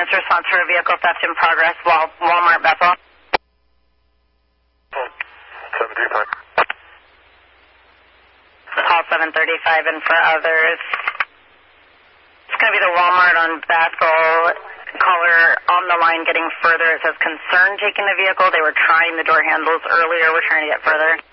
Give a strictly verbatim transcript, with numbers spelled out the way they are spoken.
ambulance response for a vehicle theft in progress, Wal Walmart Bethel. seven thirty-five. Call seven thirty-five and for others. It's going to be the Walmart on Bethel. Caller on the line getting further. It says concern taking the vehicle. They were trying the door handles earlier. We're trying to get further.